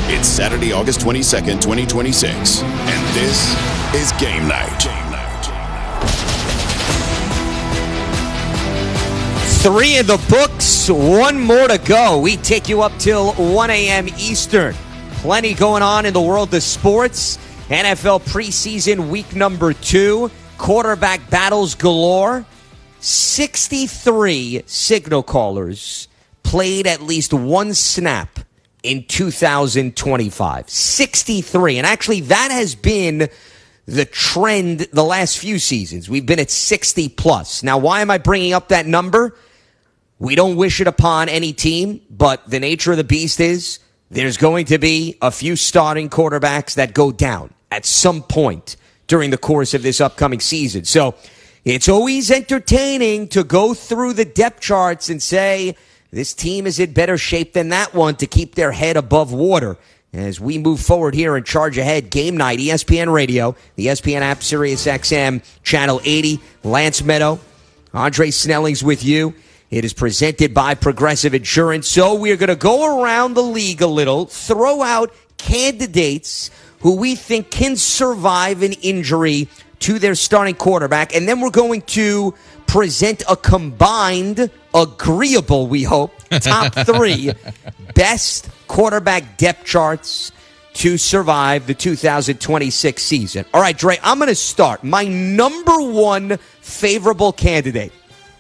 It's Saturday, August 22nd, 2026, and this is Game Night. 3 in the books, 1 more to go. We take you up till 1 a.m. Eastern. Plenty going on in the world of sports. NFL preseason week number 2. Quarterback battles galore. 63 signal callers played at least one snap in 2025. 63. And actually, that has been the trend the last few seasons. We've been at 60 plus. Now, why am I bringing up that number? We don't wish it upon any team, but the nature of the beast is there's going to be a few starting quarterbacks that go down at some point during the course of this upcoming season. So it's always entertaining to go through the depth charts and say, this team is in better shape than that one to keep their head above water. As we move forward here and charge ahead, Game Night, ESPN Radio, the ESPN app, Sirius XM, Channel 80, Lance Meadow, Andre Snelling's with you. It is presented by Progressive Insurance. So we're going to go around the league a little, throw out candidates who we think can survive an injury to their starting quarterback, and then we're going to present a combined, agreeable, we hope, top 3 best quarterback depth charts to survive the 2026 season. All right, Dre, I'm going to start. My number 1 favorable candidate,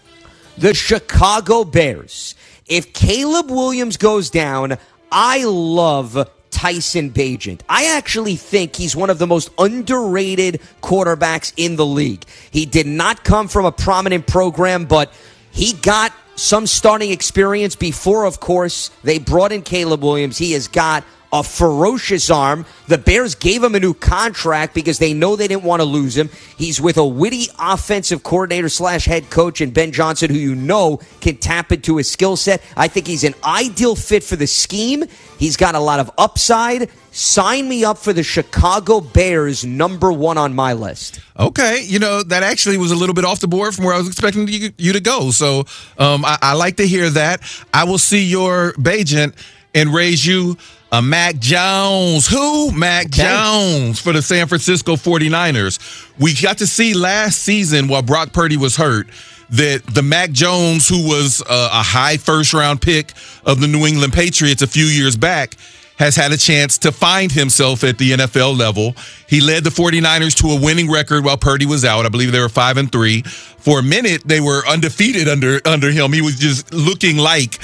the Chicago Bears. If Caleb Williams goes down, I love Tyson Bagent. I actually think he's one of the most underrated quarterbacks in the league. He did not come from a prominent program, but he got some starting experience before, of course, they brought in Caleb Williams. He has got a ferocious arm. The Bears gave him a new contract because they know they didn't want to lose him. He's with a witty offensive coordinator / head coach in Ben Johnson, who you know can tap into his skill set. I think he's an ideal fit for the scheme. He's got a lot of upside. Sign me up for the Chicago Bears, number 1 on my list. Okay, that actually was a little bit off the board from where I was expecting you to go. So I like to hear that. I will see your Bagent and raise you a Mac Jones. Who? Mac Jones for the San Francisco 49ers. We got to see last season while Brock Purdy was hurt that the Mac Jones, who was a high first-round pick of the New England Patriots a few years back, has had a chance to find himself at the NFL level. He led the 49ers to a winning record while Purdy was out. I believe they were 5-3. For a minute, they were undefeated under him. He was just looking like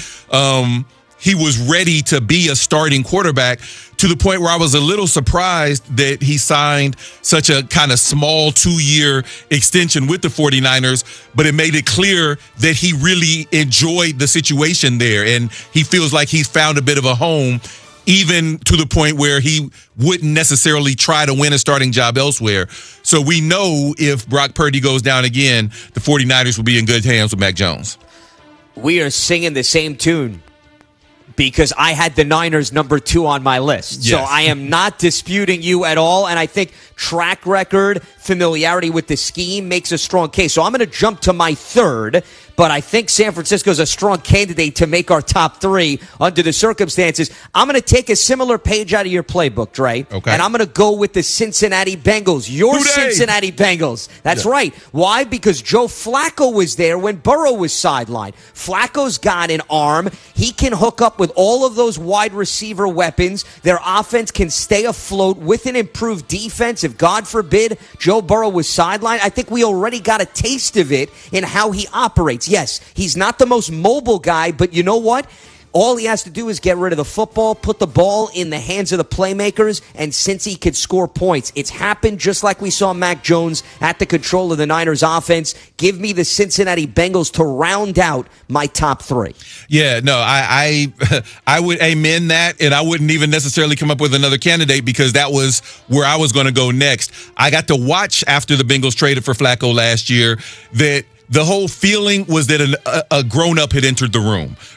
he was ready to be a starting quarterback, to the point where I was a little surprised that he signed such a kind of small 2-year extension with the 49ers, but it made it clear that he really enjoyed the situation there, and he feels like he's found a bit of a home, even to the point where he wouldn't necessarily try to win a starting job elsewhere. So we know if Brock Purdy goes down again, the 49ers will be in good hands with Mac Jones. We are singing the same tune, because I had the Niners number 2 on my list. Yes. So I am not disputing you at all, and I think track record, familiarity with the scheme makes a strong case. So I'm going to jump to my 3rd, but I think San Francisco is a strong candidate to make our top 3 under the circumstances. I'm going to take a similar page out of your playbook, Dre, okay, and I'm going to go with the Cincinnati Bengals. Your Cincinnati Bengals. That's right. Why? Because Joe Flacco was there when Burrow was sidelined. Flacco's got an arm. He can hook up with all of those wide receiver weapons. Their offense can stay afloat with an improved defense. If, God forbid, Joe Burrow was sidelined, I think we already got a taste of it in how he operates. Yes, he's not the most mobile guy, but you know what? All he has to do is get rid of the football, put the ball in the hands of the playmakers, and Cincy could score points. It's happened just like we saw Mac Jones at the control of the Niners offense. Give me the Cincinnati Bengals to round out my top 3. Yeah, no, I would amen that, and I wouldn't even necessarily come up with another candidate because that was where I was going to go next. I got to watch after the Bengals traded for Flacco last year that the whole feeling was that a grown-up had entered the room,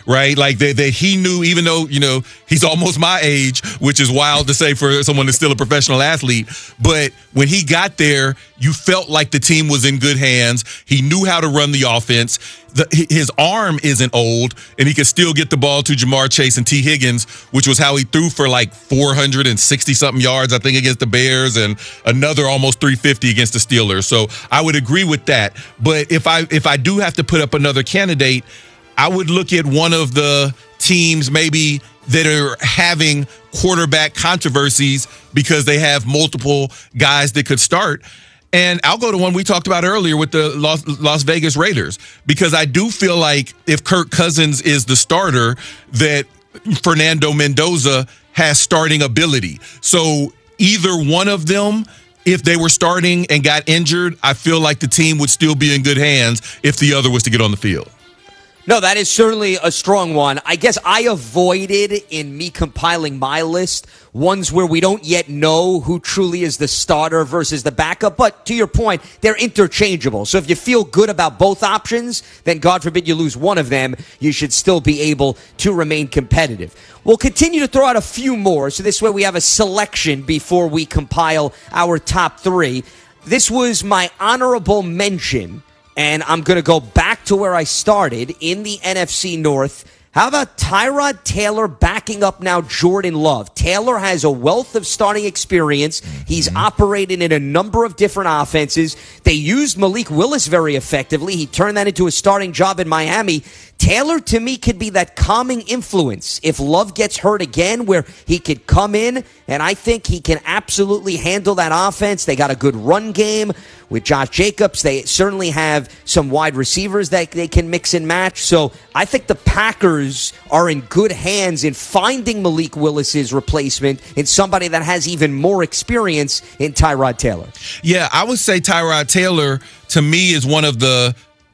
right? Like that he knew, even though, he's almost my age, which is wild to say for someone that's still a professional athlete. But when he got there, you felt like the team was in good hands. He knew how to run the offense. His arm isn't old, and he could still get the ball to Jamar Chase and T. Higgins, which was how he threw for like 460-something yards, I think, against the Bears, and another almost 350 against the Steelers. So I would agree with that. But if I do have to put up another candidate, I would look at one of the teams maybe that are having quarterback controversies because they have multiple guys that could start. And I'll go to one we talked about earlier with the Las Vegas Raiders, because I do feel like if Kirk Cousins is the starter, that Fernando Mendoza has starting ability. So either one of them, if they were starting and got injured, I feel like the team would still be in good hands if the other was to get on the field. No, that is certainly a strong one. I guess I avoided, in me compiling my list, ones where we don't yet know who truly is the starter versus the backup. But to your point, they're interchangeable. So if you feel good about both options, then God forbid you lose one of them, you should still be able to remain competitive. We'll continue to throw out a few more, so this way we have a selection before we compile our top three. This was my honorable mention, and I'm going to go back to where I started in the NFC North. How about Tyrod Taylor backing up now Jordan Love? Taylor has a wealth of starting experience. He's operated in a number of different offenses. They used Malik Willis very effectively. He turned that into a starting job in Miami. Taylor, to me, could be that calming influence if Love gets hurt again, where he could come in, and I think he can absolutely handle that offense. They got a good run game with Josh Jacobs. They certainly have some wide receivers that they can mix and match. So I think the Packers are in good hands in finding Malik Willis's replacement in somebody that has even more experience in Tyrod Taylor. Yeah, I would say Tyrod Taylor, to me, is one of the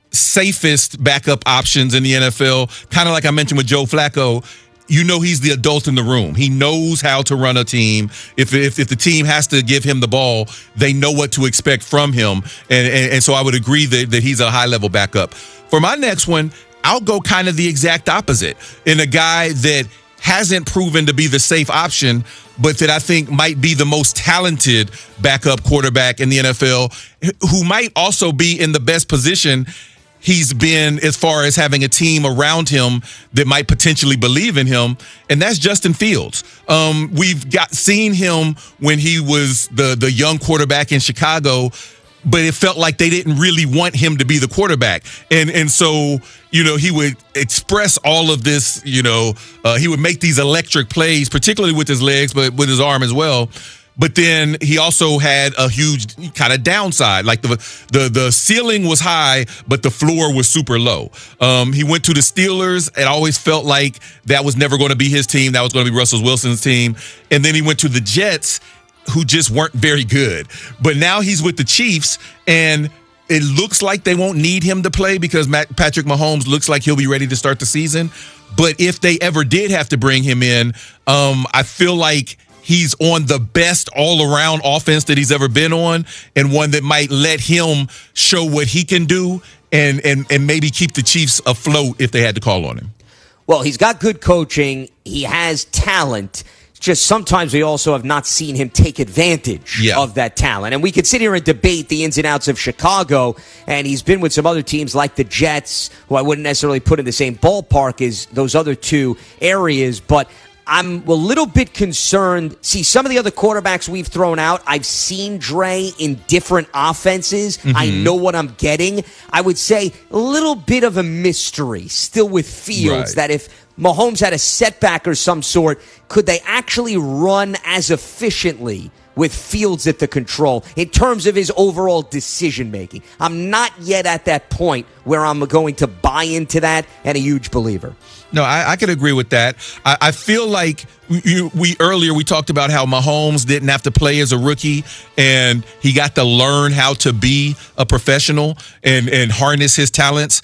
safest backup options in the NFL. Kind of like I mentioned with Joe Flacco. He's the adult in the room. He knows how to run a team. If the team has to give him the ball, they know what to expect from him. And so I would agree that he's a high-level backup. For my next one, I'll go kind of the exact opposite, in a guy that hasn't proven to be the safe option, but that I think might be the most talented backup quarterback in the NFL, who might also be in the best position he's been as far as having a team around him that might potentially believe in him, and that's Justin Fields. We've seen him when he was the young quarterback in Chicago, but it felt like they didn't really want him to be the quarterback. And so, he would express all of this, he would make these electric plays, particularly with his legs, but with his arm as well. But then he also had a huge kind of downside. Like the ceiling was high, but the floor was super low. He went to the Steelers. It always felt like that was never going to be his team. That was going to be Russell Wilson's team. And then he went to the Jets, who just weren't very good. But now he's with the Chiefs, and it looks like they won't need him to play because Patrick Mahomes looks like he'll be ready to start the season. But if they ever did have to bring him in, I feel like he's on the best all-around offense that he's ever been on, and one that might let him show what he can do and maybe keep the Chiefs afloat if they had to call on him. Well, he's got good coaching. He has talent. Just sometimes we also have not seen him take advantage of that talent. And we could sit here and debate the ins and outs of Chicago, and he's been with some other teams like the Jets, who I wouldn't necessarily put in the same ballpark as those other two areas, but I'm a little bit concerned. See, some of the other quarterbacks we've thrown out, I've seen Dre in different offenses. I know what I'm getting. I would say a little bit of a mystery still with Fields, that if Mahomes had a setback or some sort, could they actually run as efficiently with Fields at the control in terms of his overall decision-making? I'm not yet at that point where I'm going to buy into that, and a huge believer. No, I could agree with that. I feel like we earlier talked about how Mahomes didn't have to play as a rookie, and he got to learn how to be a professional and harness his talents.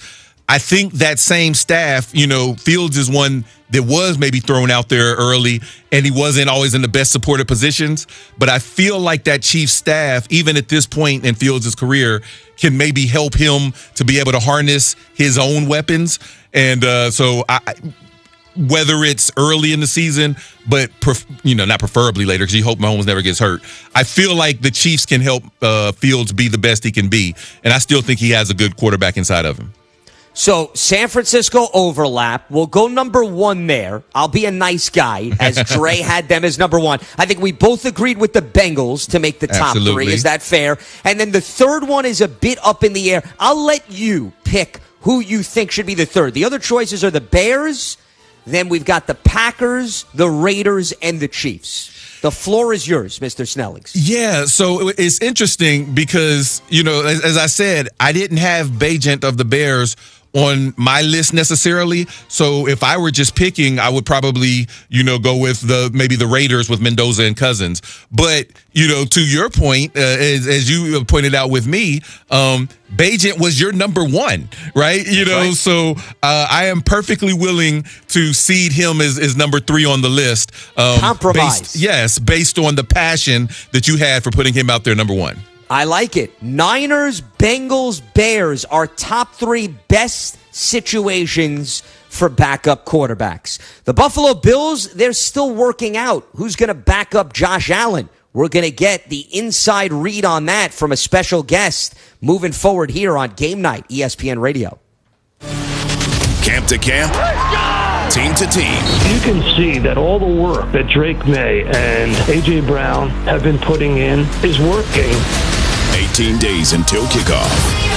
I think that same staff, Fields is one that was maybe thrown out there early, and he wasn't always in the best supported positions. But I feel like that Chiefs staff, even at this point in Fields' career, can maybe help him to be able to harness his own weapons. And so whether it's early in the season, but not preferably later, because you hope Mahomes never gets hurt. I feel like the Chiefs can help Fields be the best he can be, and I still think he has a good quarterback inside of him. So San Francisco overlap. We'll go number one there. I'll be a nice guy, as Dre had them as number one. I think we both agreed with the Bengals to make the top Absolutely. three. Is that fair? And then the third one is a bit up in the air. I'll let you pick who you think should be the third. The other choices are the Bears. Then we've got the Packers, the Raiders, and the Chiefs. The floor is yours, Mr. Snellings. Yeah, so it's interesting because, as I said, I didn't have Bagent of the Bears on my list necessarily. So if I were just picking, I would probably, go with maybe the Raiders with Mendoza and Cousins. But, to your point, as you pointed out with me, Bagent was your number one, right? Right. So I am perfectly willing to seed him as number three on the list. Compromise. Based on the passion that you had for putting him out there number one. I like it. Niners, Bengals, Bears are top three best situations for backup quarterbacks. The Buffalo Bills, they're still working out who's going to back up Josh Allen. We're going to get the inside read on that from a special guest moving forward here on Game Night, ESPN Radio. Camp to camp, team to team. You can see that all the work that Drake May and A.J. Brown have been putting in is working. 18 days until kickoff.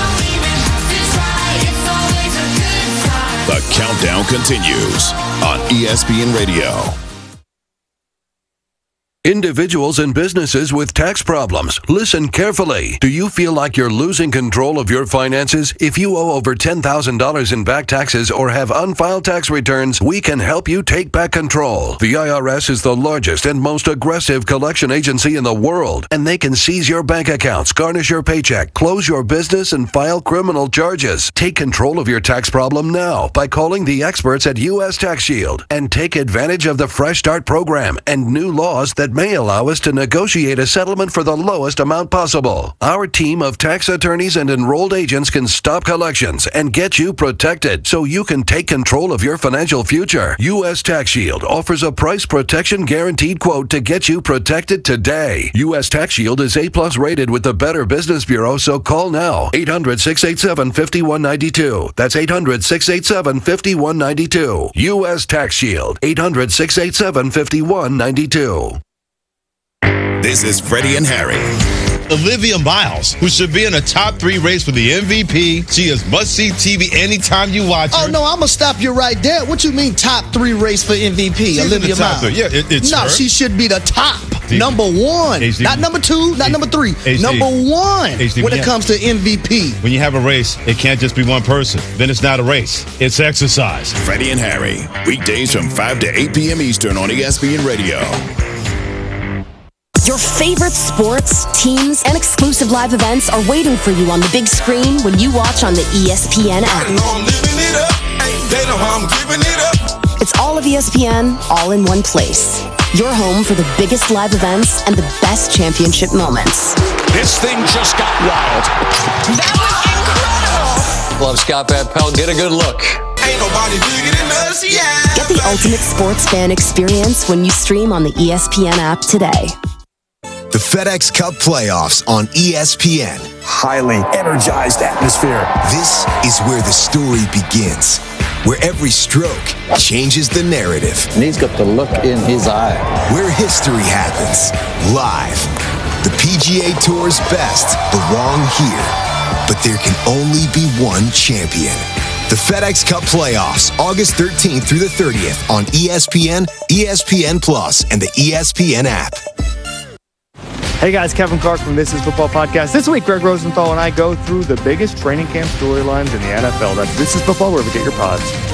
The countdown continues on ESPN Radio. Individuals and businesses with tax problems, listen carefully. Do you feel like you're losing control of your finances? If you owe over $10,000 in back taxes or have unfiled tax returns, we can help you take back control. The IRS is the largest and most aggressive collection agency in the world, and they can seize your bank accounts, garnish your paycheck, close your business, and file criminal charges. Take control of your tax problem now by calling the experts at U.S. Tax Shield and take advantage of the Fresh Start program and new laws that may allow us to negotiate a settlement for the lowest amount possible. Our team of tax attorneys and enrolled agents can stop collections and get you protected so you can take control of your financial future. U.S. Tax Shield offers a price protection guaranteed quote to get you protected today. U.S. Tax Shield is A+ rated with the Better Business Bureau, so call now. 800-687-5192. That's 800-687-5192. U.S. Tax Shield. 800-687-5192. This is Freddie and Harry. Olivia Miles, who should be in a top 3 race for the MVP. She is must-see TV anytime you watch her. Oh, no, I'm going to stop you right there. What you mean top 3 race for MVP, She's Olivia Miles? Yeah, it's no, her. she should be the top. Number one. HD. Not number 2, not number 3. HD. Number 1 HD. when it comes to MVP. When you have a race, it can't just be one person. Then it's not a race. It's exercise. Freddie and Harry, weekdays from 5 to 8 p.m. Eastern on ESPN Radio. Your favorite sports, teams, and exclusive live events are waiting for you on the big screen when you watch on the ESPN app. It's all of ESPN, all in one place. Your home for the biggest live events and the best championship moments. This thing just got wild. That was incredible. Love Scott Van Pelt. Get a good look. Ain't nobody bigger than us, yeah. Get the ultimate sports fan experience when you stream on the ESPN app today. The FedEx Cup playoffs on ESPN. Highly energized atmosphere. This is where the story begins, where every stroke changes the narrative. And he's got the look in his eye. Where history happens, live. The PGA Tour's best belong here, but there can only be one champion. The FedEx Cup playoffs, August 13th through the 30th on ESPN, ESPN Plus, and the ESPN app. Hey guys, Kevin Clark from This Is Football Podcast. This week, Greg Rosenthal and I go through the biggest training camp storylines in the NFL. That's This Is Football, wherever you get your pods.